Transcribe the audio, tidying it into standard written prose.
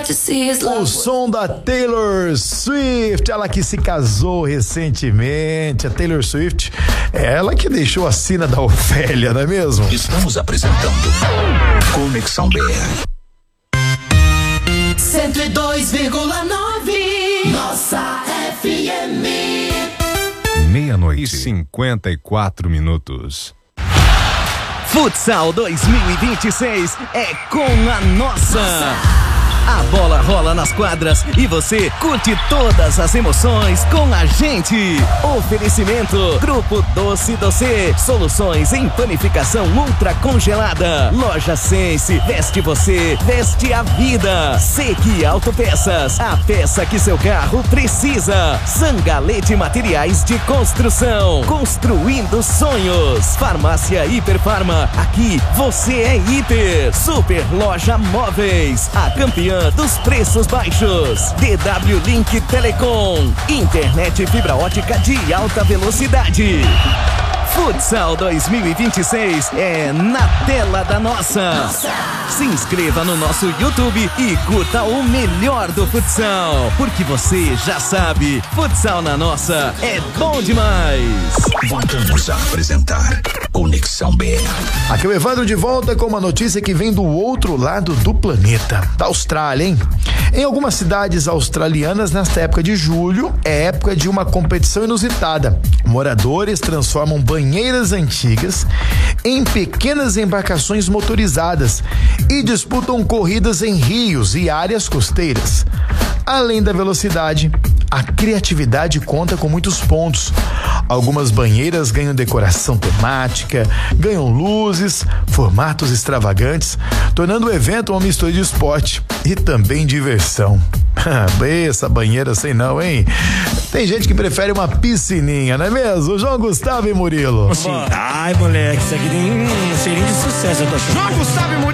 O som da Taylor Swift, ela que se casou recentemente, a Taylor Swift, ela que deixou a sina da Ofélia, não é mesmo? Estamos apresentando Conexão BR 102,9 Nossa FM. 00:54. Futsal 2026 é com a nossa. A bola rola nas quadras e você curte todas as emoções com a gente. Oferecimento Grupo Doce Doce, soluções em panificação ultra congelada. Loja Sense, veste você, veste a vida. Sequi Autopeças, a peça que seu carro precisa. Zangalete Materiais de Construção, construindo sonhos. Farmácia Hiperfarma, aqui você é hiper. Super Loja Móveis, a campeã dos preços baixos. DW Link Telecom, internet fibra ótica de alta velocidade. Futsal 2026 é na tela da nossa. Se inscreva no nosso YouTube e curta o melhor do futsal, porque você já sabe, futsal na nossa é bom demais. Voltamos a apresentar Conexão BR. Aqui é o Evandro de volta com uma notícia que vem do outro lado do planeta, da Austrália, hein? Em algumas cidades australianas, nesta época de julho, é época de uma competição inusitada. Moradores transformam banheiras antigas em pequenas embarcações motorizadas e disputam corridas em rios e áreas costeiras. Além da velocidade, a criatividade conta com muitos pontos. Algumas banheiras ganham decoração temática, ganham luzes, formatos extravagantes, tornando o evento uma mistura de esporte e também diversão. Essa banheira sei não, hein? Tem gente que prefere uma piscininha, não é mesmo? João Gustavo e Murilo. Ai, moleque, isso aqui tem um cheirinho de sucesso, eu tô achando. João Gustavo e Murilo.